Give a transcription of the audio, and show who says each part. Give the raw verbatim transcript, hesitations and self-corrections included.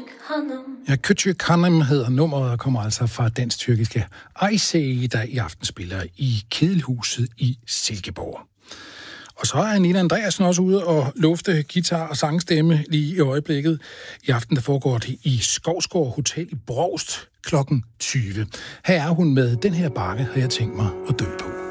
Speaker 1: Ja, Küçük Hanım hedder nummeret og kommer altså fra dansk-tyrkiske Aysel, der i aften spiller i Kedelhuset i Silkeborg. Og så er Anita Andreasen også ude og lufte guitar- og sangstemme lige i øjeblikket. I aften der foregår det i Skovsgård Hotel i Brovst klokken tyve. Her er hun med Den her bakke, har jeg tænkt mig at dø på.